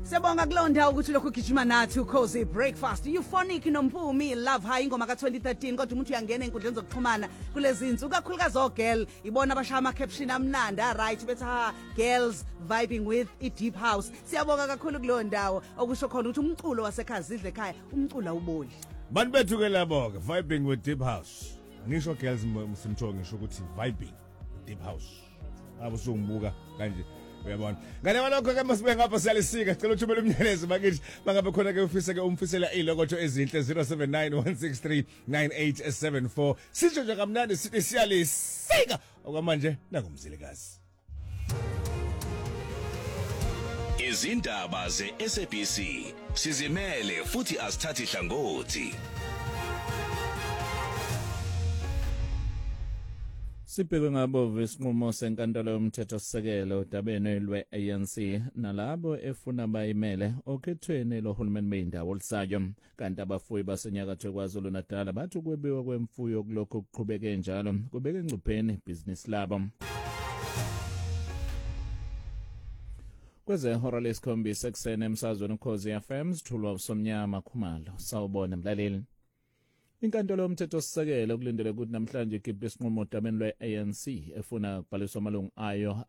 Siyabonga kulonda ukuthi lokho gijima nathi uCozy Breakfast. Euphonic noMpumi Love High ingoma ka2013 kodwa umuntu uyangena enkundleni zokuxhumana kulezi insuku kakhulukazi ogirl ibona abashaya ama caption amnanda right bethi ha girls vibing with deep house. Siyabonga kakhulu kulondawo okusho khona ukuthi umculo wasekhazidle ekhaya umculo awuboli. Bantu bethu ke labo vibing with deep house. Ngisho girls msimthongo ngisho ukuthi vibing deep house. Abusungbuka kanje. Uyabona ngale malokho ke masibe ngapha siyalisika sicela uthumele umnyalezo bakithi bangabe khona ke ufise ke umfisela ilokotho ezinhle 0791639874 sisho nje kamnandi sithi siyalisika okwamanje nangumzilikazi izindaba ze-SABC sizimele futhi asithathi hlangothi. Sibheke ngabo isinqumo senkantolo yomthethosisekelo dabeni lwe-ANC nalabo efuna bayimele okhethweni lohulumeni bendawo lisayo kanti abafuyi basenyakatho KwaZulu-Natal bathi ukwebiwa kwemfuyo kulokho kuqhubeke njalo kubeka engcupheni ibhizinisi labo. Kwezehora lesikhombisa ekuseni emsazweni uKhozi FM sithulwa usomnyama Khumalo sawubona mlaleli. Inkantolo yomthethosisekelo kulindele ukuthi namhlanje ikhiphe isinqumo dabeni lwe-ANC efuna kubhaliswa amalungu ayo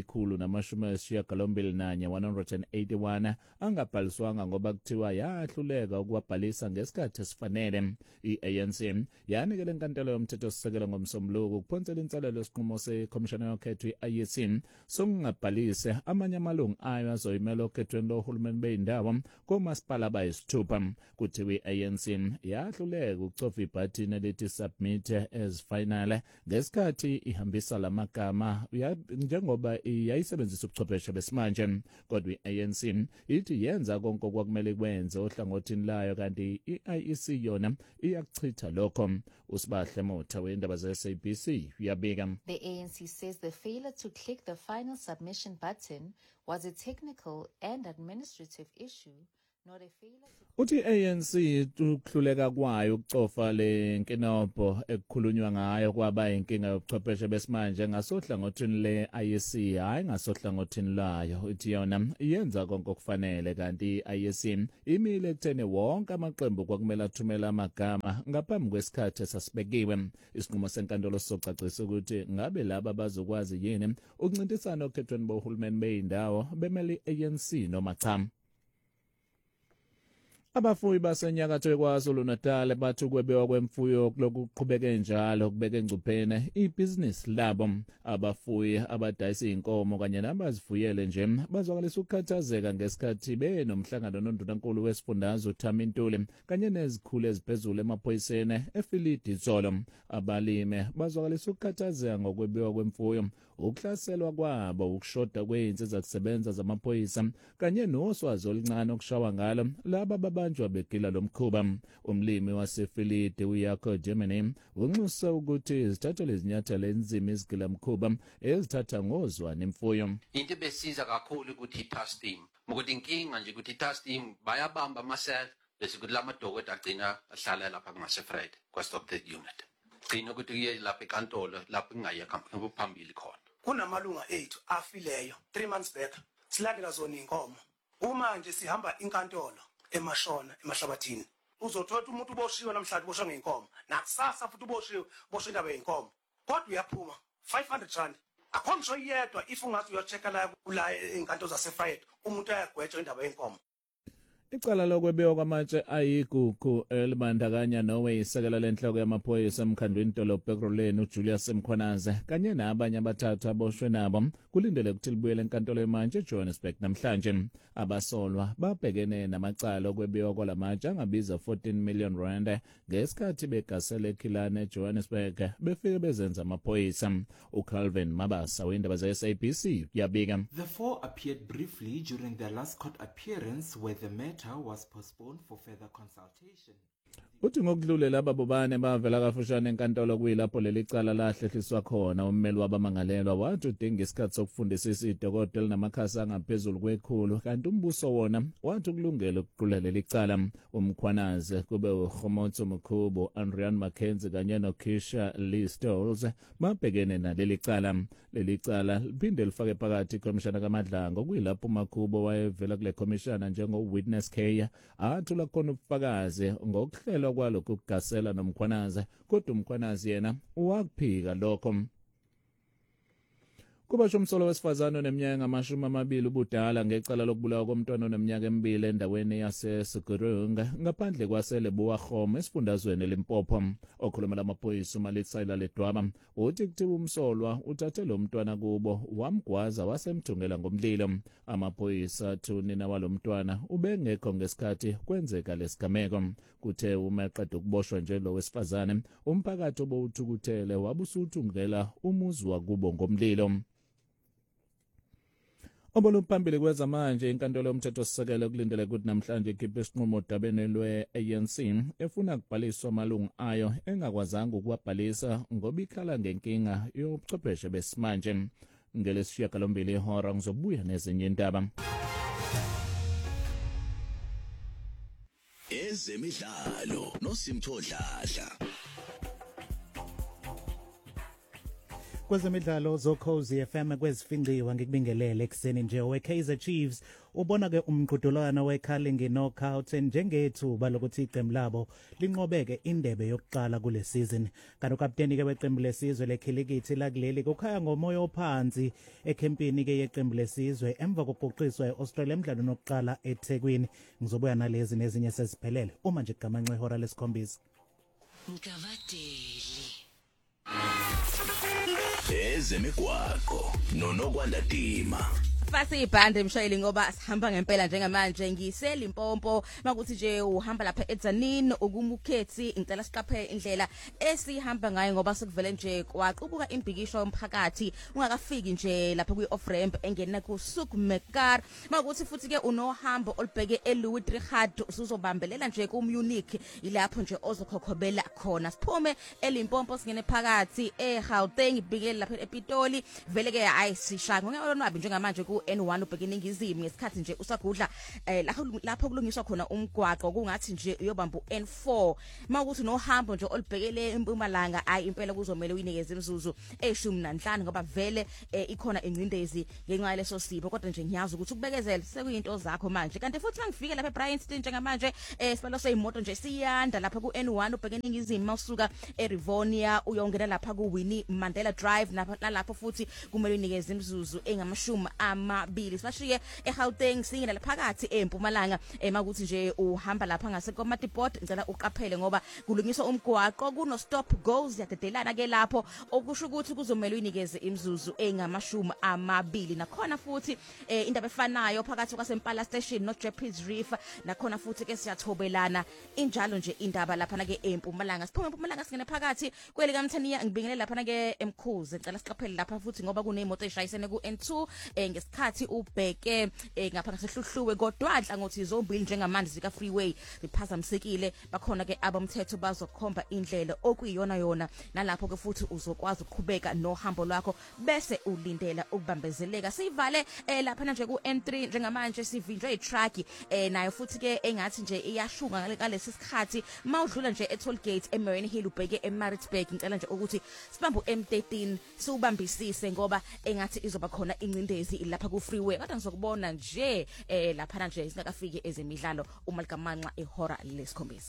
ayi181 angabhaliswanga ngoba kuthiwa yahluleka ukuwabhalisa ngesikhathi esifanele. I-ANC yanikele inkantolo yomthethosisekelo ngomsombuluko kuphonsela inselelo yesinqumo sekhomishana yokhetho i-IEC sokungabhalisi amanye amalungu ayo azoyimela okhethweni lohulumeni bendawo komasipala abayisithupha. Kuthiwa i-ANC yahluleka ibhathini elithi submit as final ngesikhathi ihambisa lamagama njengoba yayisebenzisa ubuchwepheshe besimanje kodwa i-ANC ithi yenza konke okwakumele kwenze ohlangothini layo kanti i-IEC yona iyakuchitha lokho. Usibahle Motha weindaba ze-SABC uyabika. The ANC says the failure to click the final submission button was a technical and administrative issue. Uthi ANC ukuhluleka kwayo ukucofa le nkinobho ekukhulunywa ngayo kwaba inkinga yobuchwepheshe besimanje ngasohlangothini le-IEC hayi ngasohlangothini layo. Uthi yona iyenza konke okufanele kanti i-IEC imile ekutheni wonke amaqembu kwakumele athumela amagama ngaphambi kwesikhathi esasibekiwe. Isinqumo senkantolo sizocacisa ukuthi ngabe laba bazokwazi yini ukuncintisana okhethweni bohulumeni beyindawo bemele i-ANC noma cha. Abafuyi basenyakatho KwaZulu-Natal bathi ukwebiwa kwemfuyo lokuqhubeke njalo kubeka engcupheni ibhizinisi labo. Abafuyi abadayisa inkomo kanye nabazifuyele nje bazwakalisa ukukhathazeka ngesikhathi benomhlangano noNdunankulu wesifundazwe uThami Ntuli kanye nezikhulu eziphezulu emaphoyiseni eFilidi izolo. Abalime bazwakalisa ukukhathazeka ngokwebiwa kwemfuyo, ukuhlaselwa kwabo, ukushoda kwey'nsiza kusebenza zamaphoyisa kanye noswazi oluncane okushawa ngalo laba babanjwa begila lomkhuba. Umlimi waseFilidi uYakho Germany unxusa ukuthi zithathelwe izinyathelo enzima izigila mkhuba ezithatha ngozwana imfuyo. Into besiza kakhulu ukuthi i-task team ukuthi inkinga nje ukuthi i-task team bayabamba amasela bese ukuthi lamadokotela agcina ahlala lapha kungasefriday kwa-stop the unit gcina ukuthi kuye lapha enkantolo lapho kungayekho phambili khona. Kunamalunga ethu afileyo 3 months back silandela zona inkomo. Uma nje sihamba inkantolo emashona emahlabathini uzothola umuntu uboshiwe namhlanje uboshwe ngeinkomo nakusasa futhi uboshiwe indaba yeinkomo kodwa uyaphuma 500 rand. Akho ngisho yedwa if ungathi uyochecka la inkantolo zaseFriday umuntu ayagwetshwa indaba yeinkomo. Icala lokwebiwa kwamatshe ayigugu elibandakanya Norway isekela lenhloko yamaphoyisa emkhandweni dolobha eGroleni uJulius Mkhwanaze kanye nabanye abathathu aboshwe nabo kulindele ukuthi libuyele enkantolo yamanje eJohannesburg namhlanje. Abasolwa babhekene namacala okwebiwa kwalamatshe angabiza 14 million rand ngesikhathi begasele eKhilane eJohannesburg befike bezenza amaphoyisa. uCalvin Mabasa weindaba ze-SABC uyabika. The four appeared briefly during their last court appearance where the matter was postponed for further consultation. Uthi ngokudlulela ababobane bavela kafushane enkantolo kuyilapho leli cala lahlehliswa khona ummeli wabamangalelwa wathi udinga isikhathi sokufundisisa idokotela namakhasi angaphezulu kwekhulu kanti umbuso wona wathi ukulungela ukuqulela leli cala. Umkhwanazi kube uGomotso Mkhubo, Andrian Mackenzie kanye noKisha Lee Stolz babhekene naleli cala. Leli cala liphinde lifake phakathi ikhomishana kaMadlanga kuyilapho uMakhubo wayevela kule khomishana njengo-witness K athula khona ubufakazi ngokuhlelwa kwalokhu kugasela nomkhwanazi kodwa umkhwanazi yena wakuphika lokho. Kubasho umsolo wesifazane oneminyaka engamashumi ubudala ngecala lokubulawa komntwana oneminyaka 2 endaweni yaseSigurunga ngaphandle kwaseLebowa Home esifundazweni Limpopo. Okhuluma lamaphoyisa uMalitsayila Ledwaba uthi kuthiwa umsolwa uthathe lo mntwana kubo wamgwaza wasemthungela ngomlilo. Amaphoyisa athi unina walomntwana ubengekho ngesikhathi kwenzeka lesigameko. Kuthe uma eqeda ukuboshwa nje lo wesifazane umphakathi obowuthukuthele wabusuthungela umuzi wakubo ngomlilo. Oboluphambili kweza manje inkantolo yomthethosisekelo kulindele ukuthi namhlanje ikhiphe isinqumo dabeni lwe-ANC efuna kubhaliswa amalungu ayo engakwazanga ukuwabhalisa ngoba ikhala ngenkinga yobuchwepheshe besimanje. Ngelesishiyagalombili ihora ngizobuya nezinye indaba. Ezemidlalo noSimpho Dladla. Kwezemidlalo zoKhozi FM kwezifinqiwe ngikubingelele ekseni nje weKaizer Chiefs ubona ke umqhudelwano weCarling knockout njengethuba lokuthi iqembu labo linqobeke indebe yokuqala kule season. Kanti ukapteni ke weqembu lesizwe lekhilikithi lakuleli kukhaya ngomoya ophansi ekhempini ke yeqembu lesizwe emva kokuqoqiswa eAustralia emidlalweni wokuqala eThekwini. Ngizobuya nalezi nezinye seziphelele uma nje igamanxe ihora lesikhombisa. Ngavadeli Ezemigwaqo noNokwanda Dima. Fasi ibhande mshayeli ngoba sihamba ngempela njengamanje ngiseLimpopo makuthi nje uhamba lapha eTzaneen ukumukhethi ngicela siqaphe indlela esihamba ngayo ngoba sekuvele nje kwaqubuka imbhikisho yomphakathi ungakafiki nje lapha kwi-off ramp engena kuSukmekar makuthi futhi ke unohambo olubheke eLouis Trichardt usuzobambelela nje kuMunique ilapho nje ozokhokhobela khona siphume eLimpopo singene phakathi eGauteng ibhikele lapha ePitoli vele ke ayisishaka ngeke njengamanje N1 ubhekene ningizimi ngesikhathi nje usagudla lapho kulungiswa khona umgwaqo kungathi nje uyobamba uN4 mawukuthi nohambo nje olubhekele eMpumalanga ayi impela kuzomela uyinikeze imizuzu e15 ngoba vele ikhona ingcindezi ngenxa yaleso sipho kodwa nje ngiyazi ukuthi ukubekezela sekuyinto zakho manje kanti futhi mangifike lapha eBryanston njengamanje sibalo seyimoto nje siyanda lapha kuN1 ubhekene ningizimi mawusuka eRivonia uyongena lapha kuWinnie Mandela Drive nalapho futhi kumele uyinikeze imizuzu engamashumi amabili sibashiye eGauteng singena laphakathi eMpumalanga makuthi nje uhamba lapha ngase koMatiport ngicela uqaphele ngoba kulungiswa umgwaqo kuno stop goes yadedelana ke lapho okusho ukuthi kuzomela uyinikeze imizuzu engamashumi amabili nakhona futhi indaba efanayo phakathi kwaseMpala Station noJeppes Reef nakhona futhi ke siyathobelana injalo nje indaba lapha ke eMpumalanga siphuma eMpumalanga singene phakathi kweli kaMthaniya ngibingelela lapha ke eMkhuze ngicela siqaphele lapha futhi ngoba kunemoto eshayisene kuN2 ngesikhathi ubheke ngapha ngasehluhluwe kodwa ngothi zombili njengamanje zika freeway ziphazamisekile bakhona ke abomthetho bazokhomba indlela okuyiyona yona nalapho ke futhi uzokwazi ukuqhubeka nohambo lwakho bese ulindela ukubambezeleka sivale lapha nje kuN3 njengamanje sivinjwe iTruck nayo futhi ke engathi nje iyashunga ngalesi sikhathi mawudlula nje eToll Gate eMarine Hill ubheke eMaritzburg ngicela nje ukuthi sibambe uM13 siubambisise ngoba engathi izoba khona ingcindezi lapha ku freeway kodwa ngizokubona nje lapha nje singakafiki ezemidlalo uma ligamanxa ihora lesikhombisa.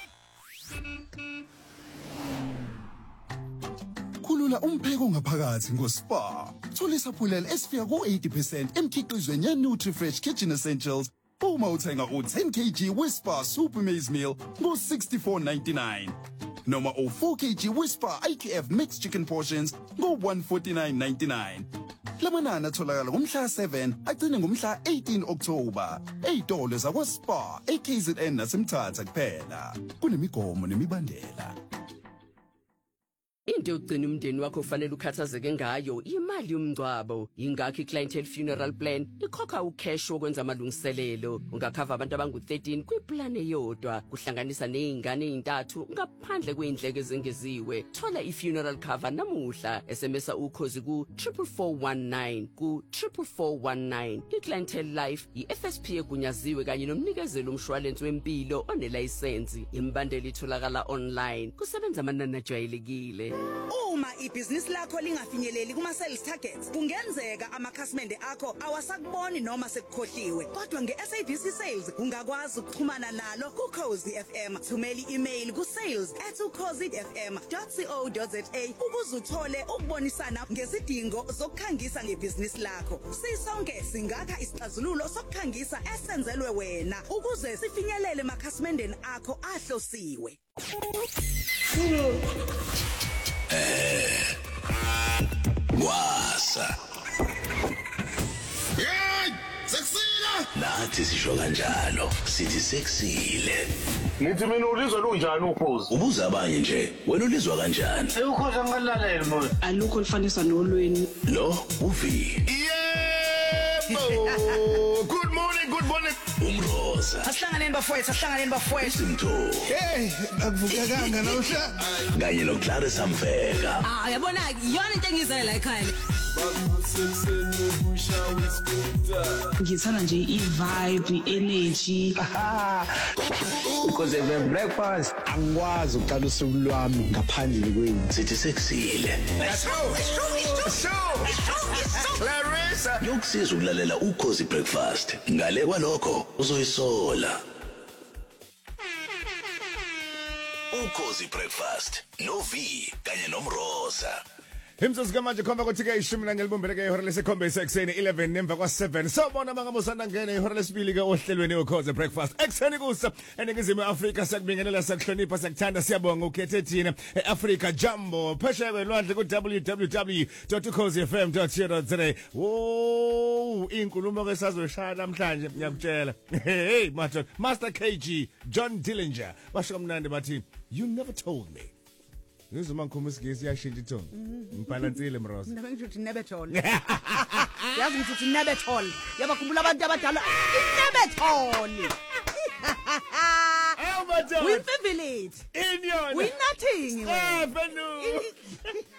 Khulula umpheko ngaphakathi ngoSpa. Thola isaphulelo esifika ku80% emkhiqizweni yeNutriFresh Kitchen Essentials uma uthenga u10 kg Whisper Super Maize Meal ngo64.99 noma u4 kg Whisper IQF Mixed Chicken Portions ngo149.99. Lamanani atholakala ngomhla 7 agcine ngomhla 18 October ezitolo zakwaSpa eKZN naseMthatha kuphela. Kunemigomo nemibandela. into yokugcina umndeni wakho ufanele ukhathazeke ngayo imali yomngcwabo. Ingakho iClientele Funeral Plan ikhokha ucash wokwenza amalungiselelo. Ungakhava abantu abangu-13 kwiplan eyodwa, kuhlanganisa nezingane ezintathu ngaphandle kwezindleko ezengeziwe. Thola ifuneral cover namuhla, SMS ukhozi ku 44419 ku 44419. iClientele Life iFSP egunyaziwe kanye nomnikezelo umshwalense wempilo onelayisensi. Imbandela itholakala online, kusebenza amanani ajwayelekile. Uma ibhizinisi lakho lingafinyeleli kuma sales targets, kungenzeka amakhasimende akho awasakuboni noma sekukhohliwe. Kodwa ngeSABC Sales ungakwazi ukuxhumana nalo kuCozi FM. Thumela i-email ku sales@ucozifm.co.za ukuze uthole ukubonisana ngezidingo zokukhangisa ngebhizinisi lakho. Sisonke singakha isixazululo sokukhangisa esenzelwe wena ukuze sifinyelele emakhasimendeni akho ahlosiwe. Wasa. Hey, seksile. Nathi sisho kanjalo, sithi seksile. Nithi mina ulizwa lunjani ukhozi? Ubuza abanye nje, wena ulizwa kanjani? Ukhozi angalalela manje. Alukho lifanisa nolweni. Lo, uvi. Yebo. Good morning, good morning. Umroza. Asihlanganeni bafowethu. Simtho. Hey, akuvukekanga nawuhla. Kanye noClarence Samfeka. Yabona iyona into engizele la ekhaya. Ngithanda nje i-vibe, i-energy. Because the breakfast angikwazi ukuqala usuku lwami ngaphandle kwenu. Sithi seksile. Let's go. Clarissa. Yokusiza ukulalela uCozi Breakfast. Ngale kwalokho uzoyisola. uCozi Breakfast no V kanye nomroza. Imzuzu kamanje khomba ukuthi ke ishumi nangelibumbeleke ihora lesikhombisa ekseni 11 nemva kwa7. Sawubona mangamusana ngene ihora lesibili ke ohlelweni uCozi Breakfast. Ekseni kusa eningizimu Afrika sakubingelela sakuhlonipha sakuthanda siyabonga ukhethe thina eAfrica Jumbo. Phesheya lwandle ku www.cozifm.co.za. Oh, inkulumo ke sazoshaya namhlanje ngiyakutshela. Hey Master KG John Dillinger basho kamnandi bathi you never told me. Ngizuma ngikhuluma isigisi yashintsha ithoni. Ngibalansile mroza. Mina bengithi nebethol. Yazi ngithi nebethol. Yabakhumbula abantu abadala nebethol. Oh my God. We privilege. In your. We nothing. Oh,